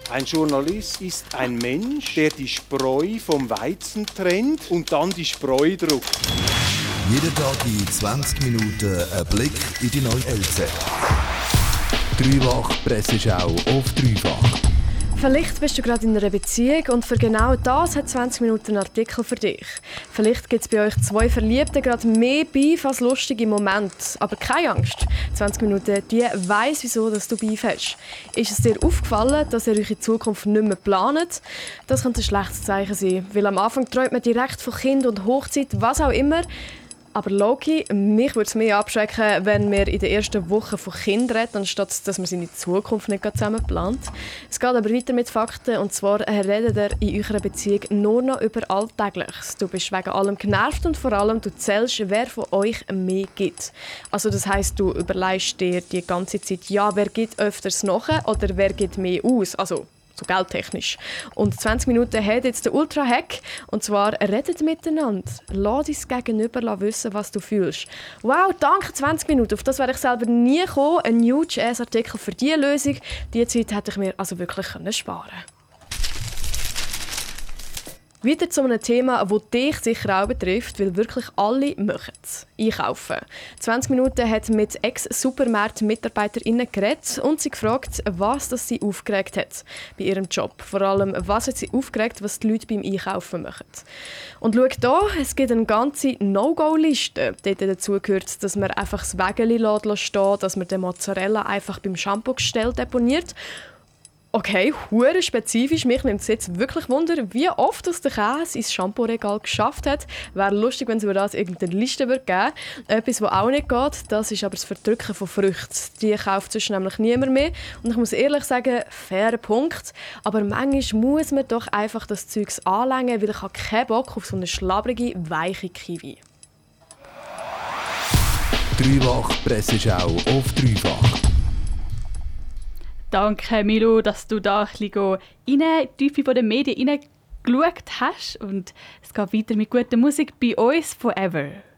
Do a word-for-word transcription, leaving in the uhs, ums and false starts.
Ein Journalist ist ein Mensch, der die Spreu vom Weizen trennt und dann die Spreu druckt. Jeden Tag in zwanzig Minuten ein Blick in die neue L Z. Dreifach Presseschau auf Dreifach. Vielleicht bist du gerade in einer Beziehung und für genau das hat zwanzig Minuten einen Artikel für dich. Vielleicht gibt es bei euch zwei Verliebten gerade mehr Beef als lustige Momente. Aber keine Angst, zwanzig Minuten, die weiss, wieso dass du Beef hast. Ist es dir aufgefallen, dass ihr euch in Zukunft nicht mehr plant? Das könnte ein schlechtes Zeichen sein, weil am Anfang träumt man direkt von Kind und Hochzeit, was auch immer. Aber Loki, mich würde es mehr abschrecken, wenn wir in der ersten Woche von Kindern reden, anstatt dass man seine Zukunft nicht zusammen plant. Es geht aber weiter mit Fakten, und zwar redet ihr in eurer Beziehung nur noch über Alltägliches. Du bist wegen allem genervt und vor allem du zählst, wer von euch mehr gibt. Also das heisst, du überlegst dir die ganze Zeit, ja, wer gibt öfters nach oder wer gibt mehr aus. Also so geldtechnisch. Und zwanzig Minuten hat jetzt der Ultra-Hack. Und zwar redet miteinander. Lass dein Gegenüber wissen, was du fühlst. Wow, danke zwanzig Minuten. Auf das wäre ich selber nie gekommen. Ein News-Artikel für diese Lösung. Diese Zeit hätte ich mir also wirklich sparen können. Weiter zu einem Thema, das dich sicher auch betrifft, weil wirklich alle machen es. Einkaufen. zwanzig Minuten hat mit Ex-Supermarkt-MitarbeiterInnen geredet und sie gefragt, was das sie aufgeregt hat bei ihrem Job. Vor allem, was hat sie aufgeregt, was die Leute beim Einkaufen machen. Und schau hier, es gibt eine ganze No-Go-Liste. Dort dazu gehört, dass man einfach das Wägeli stehen lässt, dass man den Mozzarella einfach beim Shampoo-Gestell deponiert. Okay, hure spezifisch. Mich nimmt es jetzt wirklich Wunder, wie oft das der Käse ins Shampoo-Regal geschafft hat. Wäre lustig, wenn es über das irgendeine Liste geben würde. Etwas, was auch nicht geht, das ist aber das Verdrücken von Früchten. Die kauft sonst nämlich niemand mehr. Und ich muss ehrlich sagen, fairer Punkt. Aber manchmal muss man doch einfach das Zeugs anlängen, weil ich habe keinen Bock auf so eine schlabbrige, weiche Kiwi. Dreifach Presseschau auf Dreifach. Danke, Milo, dass du da ein bisschen in die Tiefe der Medien hineingeschaut hast. Und es geht weiter mit guter Musik bei uns Forever.